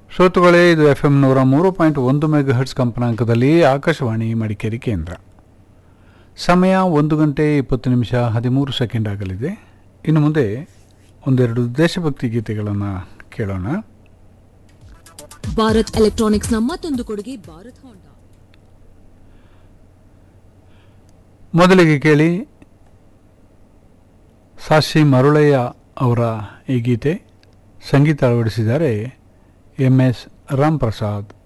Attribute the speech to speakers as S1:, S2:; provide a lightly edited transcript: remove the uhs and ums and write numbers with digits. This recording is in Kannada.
S1: ಶ್ರೋತೃಗಳೇ, ಇದು FM 103.1 ಮೆಗಾಹರ್ಟ್ಸ್ ಕಂಪನಾಂಕದಲ್ಲಿ ಆಕಾಶವಾಣಿ ಮಡಿಕೇರಿ ಕೇಂದ್ರ. ಸಮಯ 1:20 ಆಗಲಿದೆ. ಇನ್ನು ಮುಂದೆ ಒಂದೆರಡು ದೇಶಭಕ್ತಿ ಗೀತೆಗಳನ್ನು ಕೇಳೋಣ.
S2: ಭಾರತ್ ಎಲೆಕ್ಟ್ರಾನಿಕ್ಸ್ನ ಮತ್ತೊಂದು ಕೊಡುಗೆ ಭಾರತ್ ಹೋಂಡಾ.
S1: ಮೊದಲಿಗೆ ಕೇಳಿ ಸಾಶಿ ಮರುಳಯ್ಯ ಅವರ ಈ ಗೀತೆ. ಸಂಗೀತ ಅಳವಡಿಸಿದ್ದಾರೆ MS ರಾಮ್ ಪ್ರಸಾದ್.